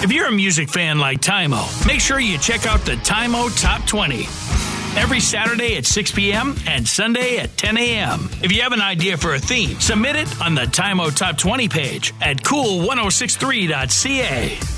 If you're a music fan like Tymo, make sure you check out the Tymo Top 20. Every Saturday at 6 p.m. and Sunday at 10 a.m. If you have an idea for a theme, submit it on the Tymo Top 20 page at cool1063.ca.